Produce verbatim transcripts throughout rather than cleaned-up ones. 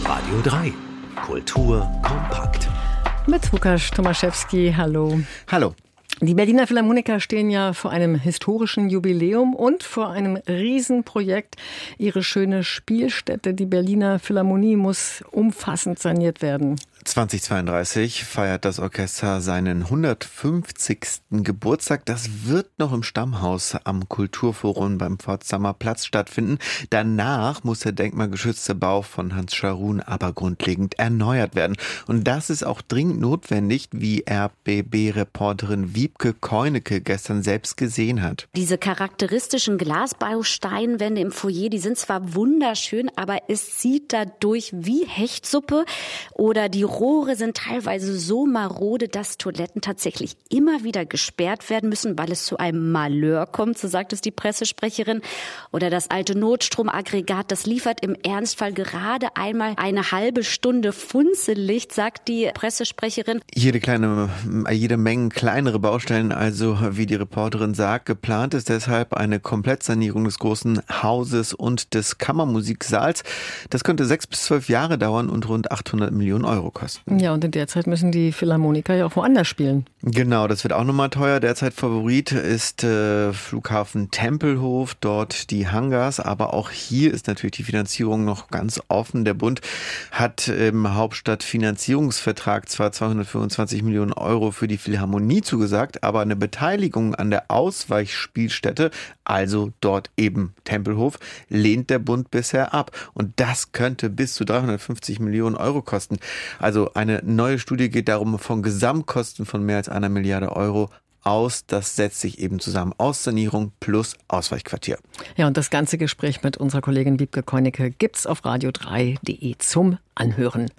Radio drei. Kultur kompakt. Mit Łukasz Tomaszewski, hallo. Hallo. Die Berliner Philharmoniker stehen ja vor einem historischen Jubiläum und vor einem Riesenprojekt. Ihre schöne Spielstätte, die Berliner Philharmonie, muss umfassend saniert werden. zweitausendzweiunddreißig feiert das Orchester seinen hundertfünfzigsten Geburtstag. Das wird noch im Stammhaus am Kulturforum beim Potsdamer Platz stattfinden. Danach muss der denkmalgeschützte Bau von Hans Scharoun aber grundlegend erneuert werden. Und das ist auch dringend notwendig, wie R B B-Reporterin Wiebke Koinecke gestern selbst gesehen hat. Diese charakteristischen Glasbausteinwände im Foyer, die sind zwar wunderschön, aber es sieht dadurch wie Hechtsuppe, oder die Rohre sind teilweise so marode, dass Toiletten tatsächlich immer wieder gesperrt werden müssen, weil es zu einem Malheur kommt, so sagt es die Pressesprecherin. Oder das alte Notstromaggregat, das liefert im Ernstfall gerade einmal eine halbe Stunde Funzellicht, sagt die Pressesprecherin. Jede kleine, jede Menge kleinere Baustellen, also wie die Reporterin sagt. Geplant ist deshalb eine Komplettsanierung des großen Hauses und des Kammermusiksaals. Das könnte sechs bis zwölf Jahre dauern und rund achthundert Millionen Euro kosten. Ja, und in der Zeit müssen die Philharmoniker ja auch woanders spielen. Genau, das wird auch nochmal teuer. Derzeit Favorit ist äh, Flughafen Tempelhof, dort die Hangars. Aber auch hier ist natürlich die Finanzierung noch ganz offen. Der Bund hat im Hauptstadtfinanzierungsvertrag zwar zweihundertfünfundzwanzig Millionen Euro für die Philharmonie zugesagt, aber eine Beteiligung an der Ausweichspielstätte, also dort eben Tempelhof, lehnt der Bund bisher ab. Und das könnte bis zu dreihundertfünfzig Millionen Euro kosten. Also eine neue Studie geht darum, von Gesamtkosten von mehr als einer Milliarde Euro aus. Das setzt sich eben zusammen aus Sanierung plus Ausweichquartier. Ja, und das ganze Gespräch mit unserer Kollegin Wiebke Koinecke gibt's auf radio drei punkt de zum Anhören.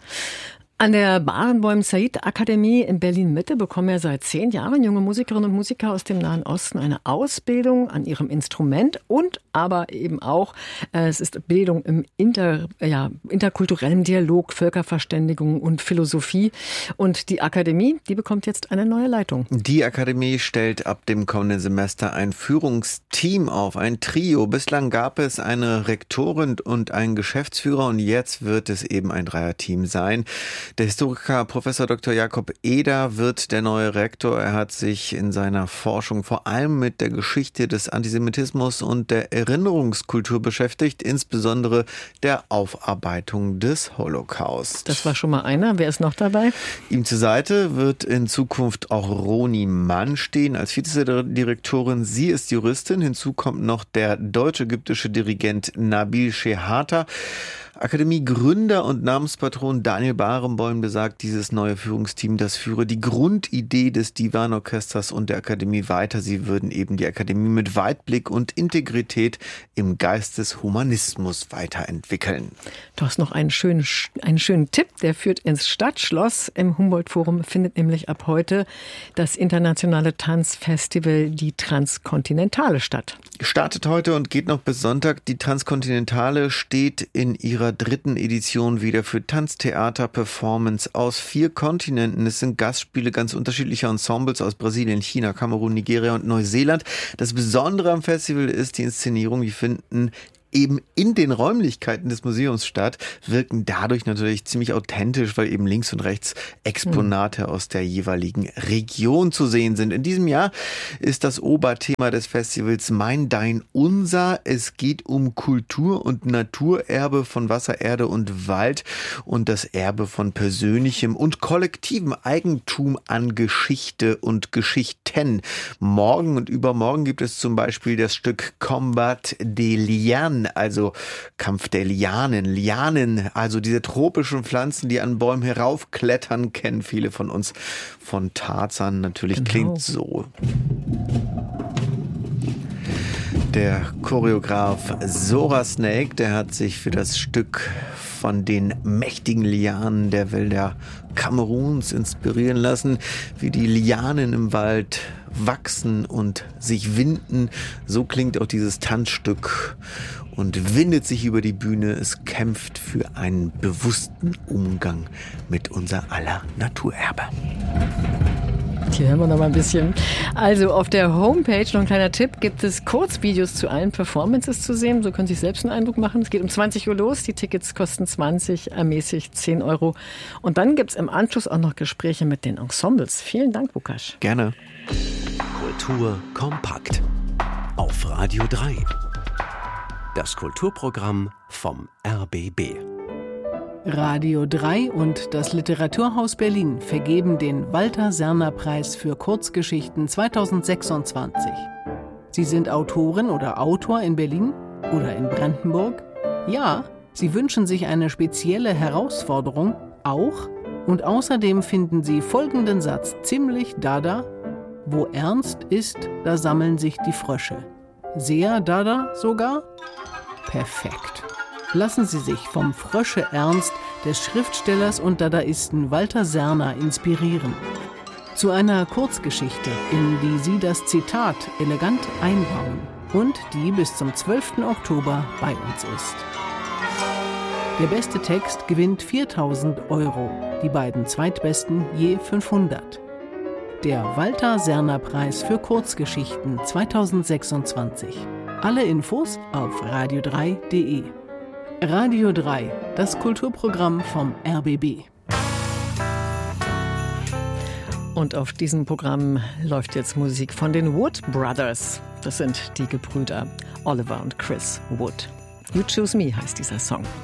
An der Barenboim-Said-Akademie in Berlin-Mitte bekommen ja seit zehn Jahren junge Musikerinnen und Musiker aus dem Nahen Osten eine Ausbildung an ihrem Instrument und aber eben auch, äh, es ist Bildung im inter, ja, interkulturellen Dialog, Völkerverständigung und Philosophie. Und die Akademie, die bekommt jetzt eine neue Leitung. Die Akademie stellt ab dem kommenden Semester ein Führungsteam auf, ein Trio. Bislang gab es eine Rektorin und einen Geschäftsführer und jetzt wird es eben ein Dreierteam sein. Der Historiker Professor Doktor Jakob Eder wird der neue Rektor. Er hat sich in seiner Forschung vor allem mit der Geschichte des Antisemitismus und der Erinnerungskultur beschäftigt, insbesondere der Aufarbeitung des Holocaust. Das war schon mal einer. Wer ist noch dabei? Ihm zur Seite wird in Zukunft auch Roni Mann stehen als Vizedirektorin. Sie ist Juristin. Hinzu kommt noch der deutsch-ägyptische Dirigent Nabil Shehata. Akademiegründer und Namenspatron Daniel Barenboim besagt, dieses neue Führungsteam, das führe die Grundidee des Divanorchesters und der Akademie weiter. Sie würden eben die Akademie mit Weitblick und Integrität im Geist des Humanismus weiterentwickeln. Du hast noch einen schönen, einen schönen Tipp, der führt ins Stadtschloss. Im Humboldt-Forum findet nämlich ab heute das internationale Tanzfestival Die Transkontinentale statt. Startet heute und geht noch bis Sonntag. Die Transkontinentale steht in ihrer dritten Edition wieder für Tanz, Theater, Performance aus vier Kontinenten. Es sind Gastspiele ganz unterschiedlicher Ensembles aus Brasilien, China, Kamerun, Nigeria und Neuseeland. Das Besondere am Festival ist die Inszenierung. Die finden eben in den Räumlichkeiten des Museums statt, wirken dadurch natürlich ziemlich authentisch, weil eben links und rechts Exponate aus der jeweiligen Region zu sehen sind. In diesem Jahr ist das Oberthema des Festivals Mein, Dein, Unser. Es geht um Kultur- und Naturerbe von Wasser, Erde und Wald und das Erbe von persönlichem und kollektivem Eigentum an Geschichte und Geschichten. Morgen und übermorgen gibt es zum Beispiel das Stück Combat des Lianes, also Kampf der Lianen. Lianen, also diese tropischen Pflanzen, die an Bäumen heraufklettern, kennen viele von uns von Tarzan. Natürlich genau. Klingt so. Der Choreograf Zora Snake, der hat sich für das Stück von den mächtigen Lianen der Wälder Kameruns inspirieren lassen, wie die Lianen im Wald wachsen und sich winden. So klingt auch dieses Tanzstück und windet sich über die Bühne. Es kämpft für einen bewussten Umgang mit unser aller Naturerbe. Hier hören wir noch mal ein bisschen. Also auf der Homepage, noch ein kleiner Tipp, gibt es Kurzvideos zu allen Performances zu sehen. So können Sie sich selbst einen Eindruck machen. Es geht um zwanzig Uhr los. Die Tickets kosten zwanzig, ermäßigt zehn Euro. Und dann gibt es im Anschluss auch noch Gespräche mit den Ensembles. Vielen Dank, Bukasch. Gerne. Kultur kompakt. Auf Radio drei. Das Kulturprogramm vom R B B. Radio drei und das Literaturhaus Berlin vergeben den Walter-Serner-Preis für Kurzgeschichten zweitausendsechsundzwanzig. Sie sind Autorin oder Autor in Berlin oder in Brandenburg? Ja, Sie wünschen sich eine spezielle Herausforderung? Auch? Und außerdem finden Sie folgenden Satz ziemlich dada: Wo Ernst ist, da sammeln sich die Frösche. Sehr dada sogar? Perfekt. Lassen Sie sich vom Frösche-Ernst des Schriftstellers und Dadaisten Walter Serner inspirieren. Zu einer Kurzgeschichte, in die Sie das Zitat elegant einbauen und die bis zum zwölften Oktober bei uns ist. Der beste Text gewinnt viertausend Euro, die beiden zweitbesten je fünfhundert. Der Walter-Serner-Preis für Kurzgeschichten zweitausendsechsundzwanzig. Alle Infos auf radio drei punkt de. Radio drei, das Kulturprogramm vom R B B. Und auf diesem Programm läuft jetzt Musik von den Wood Brothers. Das sind die Gebrüder Oliver und Chris Wood. You Choose Me heißt dieser Song.